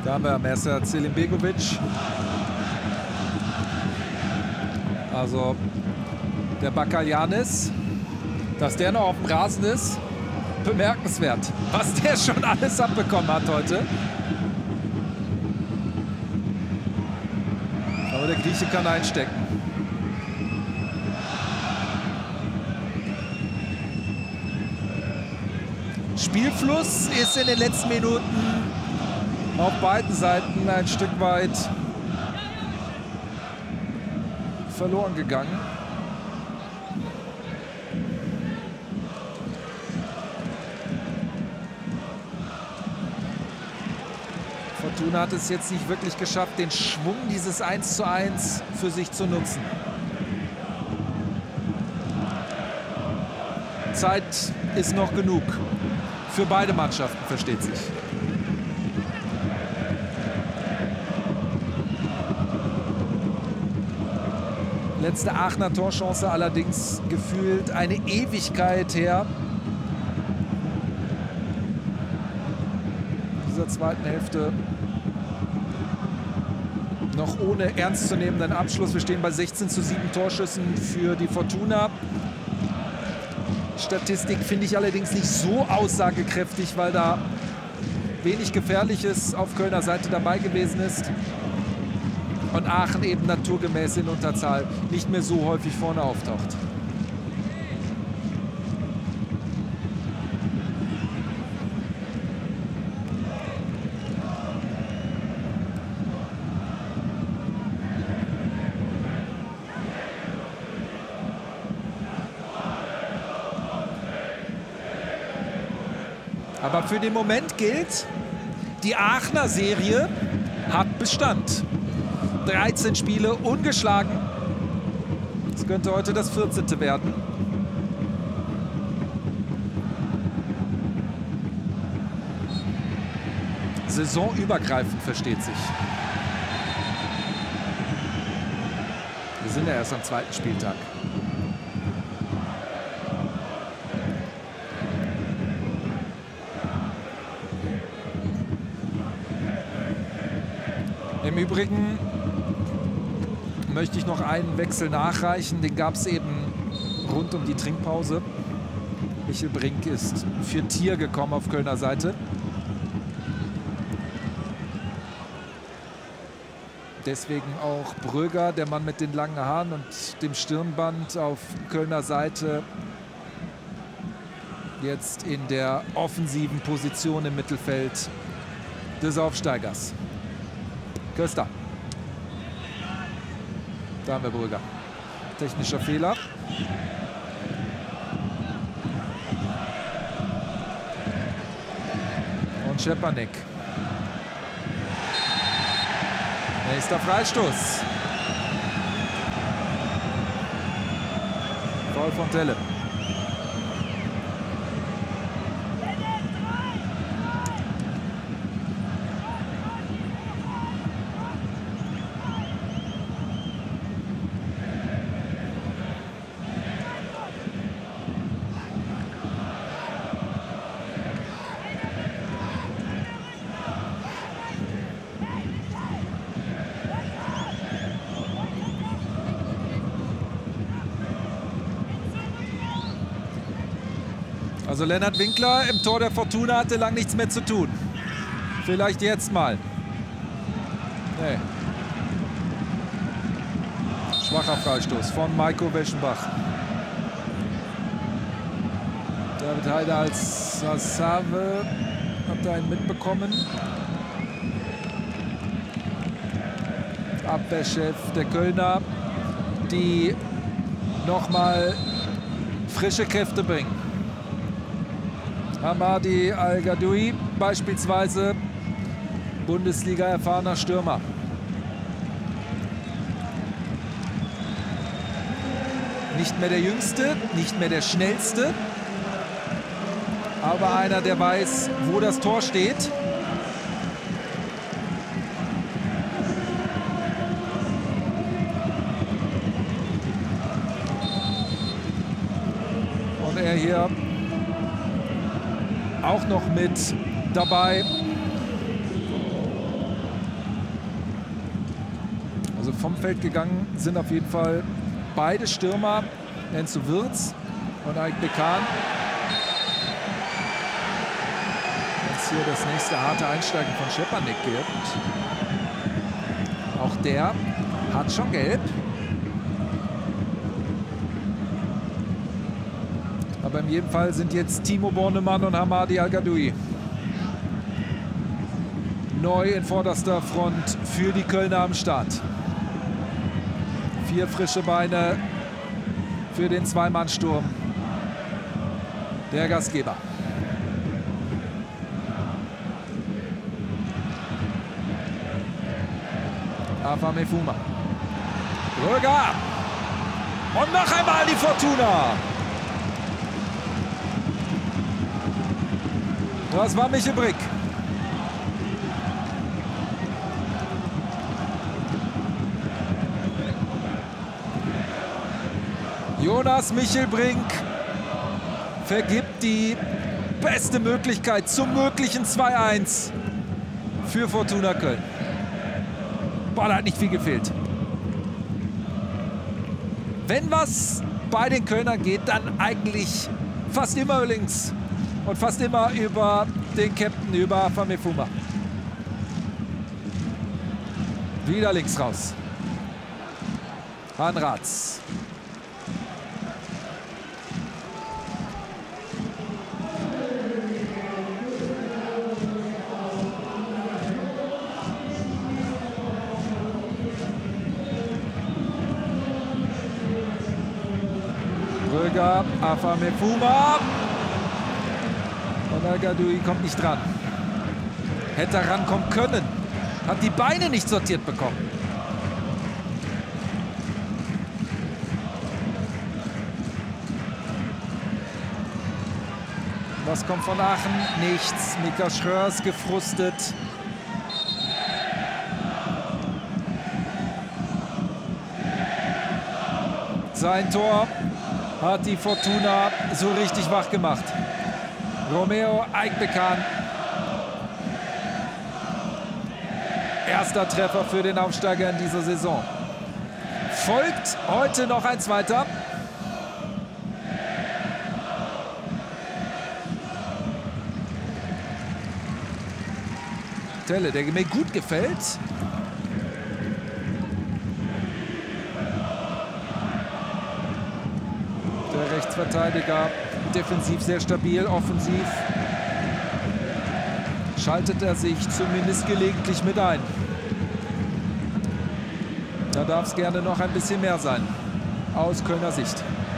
Da haben wir Mersa Selimbegovic. Also der Bakaljanis, dass der noch auf dem Rasen ist, bemerkenswert. Was der schon alles abbekommen hat heute. Aber der Grieche kann einstecken. Spielfluss ist in den letzten Minuten auf beiden Seiten ein Stück weit verloren gegangen. Fortuna hat es jetzt nicht wirklich geschafft, den Schwung dieses 1:1 für sich zu nutzen. Zeit ist noch genug. Für beide Mannschaften, versteht sich. Letzte Aachener Torchance allerdings gefühlt eine Ewigkeit her. In dieser zweiten Hälfte noch ohne ernstzunehmenden Abschluss. Wir stehen bei 16:7 Torschüssen für die Fortuna. Statistik finde ich allerdings nicht so aussagekräftig, weil da wenig Gefährliches auf Kölner Seite dabei gewesen ist. Und Aachen eben naturgemäß in Unterzahl nicht mehr so häufig vorne auftaucht. Aber für den Moment gilt, die Aachener Serie hat Bestand. 13 Spiele ungeschlagen. Es könnte heute das 14. werden. Saisonübergreifend, versteht sich. Wir sind ja erst am 2. Spieltag. Im Übrigen möchte ich noch einen Wechsel nachreichen. Den gab es eben rund um die Trinkpause. Michel Brink ist für Thier gekommen auf Kölner Seite. Deswegen auch Bröger, der Mann mit den langen Haaren und dem Stirnband auf Kölner Seite. Jetzt in der offensiven Position im Mittelfeld des Aufsteigers. Köster. Da haben wir Brügger. Technischer Fehler. Und Schepanek. Nächster Freistoß. Foul von Telle. Also Lennart Winkler im Tor der Fortuna hatte lang nichts mehr zu tun. Vielleicht jetzt mal. Nee. Schwacher Freistoß von Maiko Weschenbach. David Heider als Sassave hat einen mitbekommen. Abwehrchef der Kölner, die nochmal frische Kräfte bringen. Hamadi Al-Gadoui beispielsweise, Bundesliga-erfahrener Stürmer. Nicht mehr der Jüngste, nicht mehr der Schnellste, aber einer, der weiß, wo das Tor steht. Und er hier auch noch mit dabei. Also vom Feld gegangen sind auf jeden Fall beide Stürmer, Enzo Wirtz und Aik Bekan. Jetzt hier das nächste harte Einsteigen von Schepanek gibt. Auch der hat schon gelb. Aber in jedem Fall sind jetzt Timo Bornemann und Hamadi Al-Gadoui neu in vorderster Front für die Kölner am Start. 4 frische Beine für den Zweimannsturm der Gastgeber. Afa Mefuma. Röger. Und noch einmal die Fortuna. Das war Michel Brick. Jonas Michel Brink vergibt die beste Möglichkeit zum möglichen 2-1 für Fortuna Köln. Ball hat nicht viel gefehlt. Wenn was bei den Kölnern geht, dann eigentlich fast immer links und fast immer über den Captain, über Afa Mefuma. Wieder links raus. Hanratz. Röger, Afa Mefuma. Und Al-Gadoui kommt nicht dran. Hätte rankommen können. Hat die Beine nicht sortiert bekommen. Was kommt von Aachen? Nichts. Mika Schröers gefrustet. Sein Tor hat die Fortuna so richtig wach gemacht. Romeo Aik Bekan. Erster Treffer für den Aufsteiger in dieser Saison. Folgt heute noch ein zweiter. Telle, der mir gut gefällt. Der Rechtsverteidiger, defensiv sehr stabil, offensiv schaltet er sich zumindest gelegentlich mit ein. Da darf es gerne noch ein bisschen mehr sein, aus Kölner Sicht.